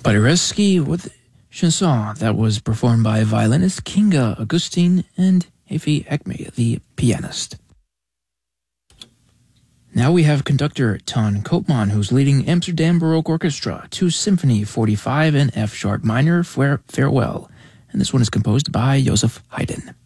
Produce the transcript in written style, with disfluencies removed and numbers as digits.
Paderewski with chanson that was performed by violinist Kinga Augustine and Efi Ekme, the pianist. Now we have conductor Ton Koopman, who's leading Amsterdam Baroque Orchestra to Symphony 45 in F-sharp minor, Farewell. And this one is composed by Joseph Haydn.